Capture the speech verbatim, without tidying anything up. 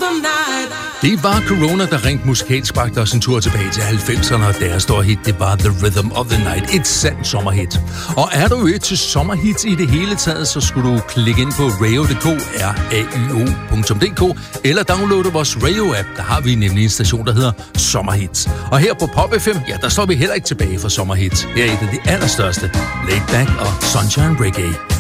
Det var Corona, der rent musikalsk bragte os en tur tilbage til halvfemserne, og deres store hit, det var The Rhythm of the Night. Et sandt sommerhit. Og er du et til sommerhits i det hele taget, så skulle du klikke ind på radio punktum d k, r a y o punktum d k, eller downloade vores Radio-app. Der har vi nemlig en station, der hedder Sommerhits. Og her på Pop F M, ja, der står vi heller ikke tilbage for sommerhits. Her er et af de allerstørste, Laid Back og Sunshine Reggae.